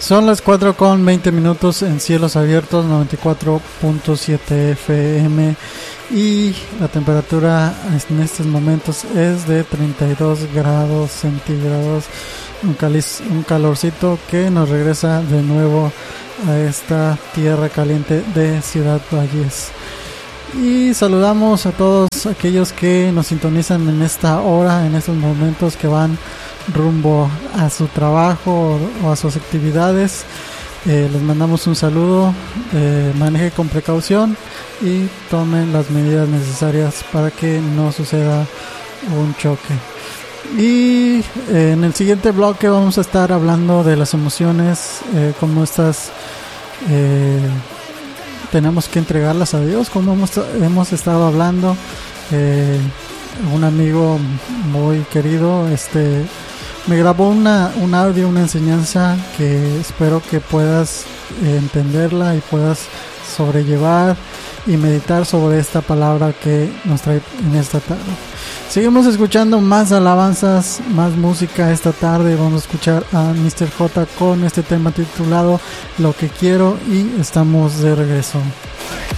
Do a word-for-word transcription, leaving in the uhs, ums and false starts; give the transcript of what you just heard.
Son las cuatro con veinte minutos en Cielos Abiertos, noventa y cuatro punto siete F M, y la temperatura en estos momentos es de treinta y dos grados centígrados, un, caliz, un calorcito que nos regresa de nuevo a esta tierra caliente de Ciudad Valles. Y saludamos a todos aquellos que nos sintonizan en esta hora, en estos momentos, que van rumbo a su trabajo o a sus actividades. Eh, les mandamos un saludo, eh, maneje con precaución y tomen las medidas necesarias para que no suceda un choque. Y eh, en el siguiente bloque vamos a estar hablando de las emociones, eh, cómo estas eh, tenemos que entregarlas a Dios, como hemos, hemos estado hablando. Eh, un amigo muy querido este me grabó una, un audio, una enseñanza que espero que puedas eh, entenderla y puedas sobrellevar y meditar sobre esta palabra que nos trae en esta tarde. Seguimos escuchando más alabanzas, más música esta tarde. Vamos a escuchar a mister J con este tema titulado Lo que quiero, y estamos de regreso.